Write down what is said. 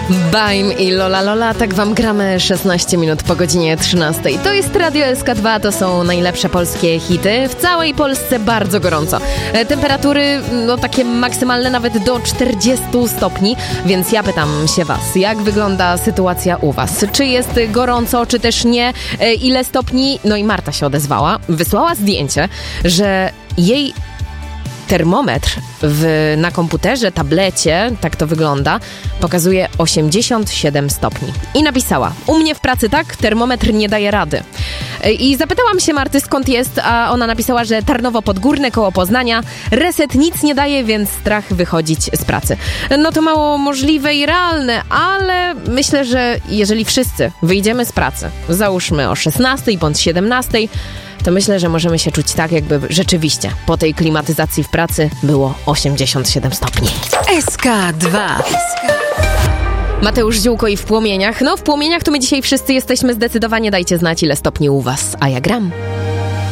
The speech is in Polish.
Baim i Lola Lola, tak wam gramy 16 minut po godzinie 13. To jest Radio SK2, to są najlepsze polskie hity. W całej Polsce bardzo gorąco. Temperatury, takie maksymalne nawet do 40 stopni, więc ja pytam się was, jak wygląda sytuacja u was? Czy jest gorąco, czy też nie? Ile stopni? No i Marta się odezwała, wysłała zdjęcie, że jej termometr na komputerze, tablecie, tak to wygląda, pokazuje 87 stopni. I napisała: u mnie w pracy tak, termometr nie daje rady. I zapytałam się Marty, skąd jest, a ona napisała, że Tarnowo Podgórne koło Poznania, reset nic nie daje, więc strach wychodzić z pracy. No to mało możliwe i realne, ale myślę, że jeżeli wszyscy wyjdziemy z pracy, załóżmy o 16 bądź 17, to myślę, że możemy się czuć tak, jakby rzeczywiście po tej klimatyzacji w pracy było 87 stopni. SK2. Mateusz Ziółko i W płomieniach. No, w płomieniach to my dzisiaj wszyscy jesteśmy zdecydowanie. Dajcie znać, ile stopni u was, a ja gram.